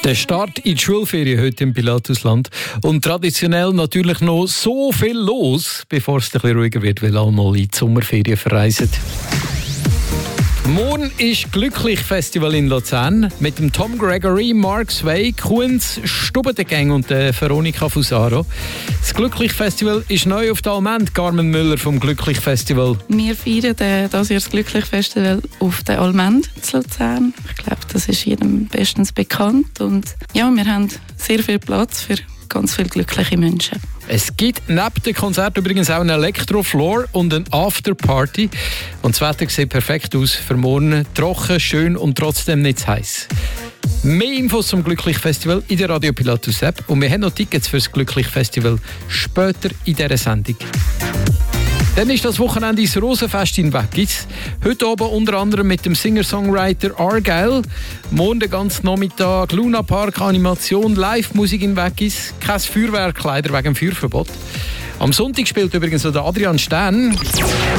Der Start in die Schulferien heute im Pilatusland. Und traditionell natürlich noch so viel los, bevor es ein bisschen ruhiger wird, weil alle mal in die Sommerferien verreisen. Morgen ist Glücklich-Festival in Luzern mit dem Tom Gregory, Mark Sway, Kunz, Stubendegang und Veronika Fusaro. Das Glücklich-Festival ist neu auf der Almend. Carmen Müller vom Glücklich-Festival. Wir feiern dieses Jahr das Glücklich-Festival auf der Almend in Luzern. Ich glaube, das ist jedem bestens bekannt. Und ja, wir haben sehr viel Platz für ganz viele glückliche Menschen. Es gibt neben dem Konzert übrigens auch einen Elektrofloor und eine Afterparty. Und das Wetter sieht perfekt aus für morgen. Trocken, schön und trotzdem nicht zu heiß. Mehr Infos zum Glücklich-Festival in der Radio Pilatus App. Und wir haben noch Tickets für das Glücklich-Festival später in dieser Sendung. Dann ist das Wochenende das Rosenfest in Weggis. Heute oben unter anderem mit dem Singer-Songwriter Argyle. Morgen den ganzen Nachmittag Luna Park Animation, Live-Musik in Weggis. Kein Feuerwerk leider wegen dem Feuerverbot. Am Sonntag spielt übrigens noch der Adrian Stern.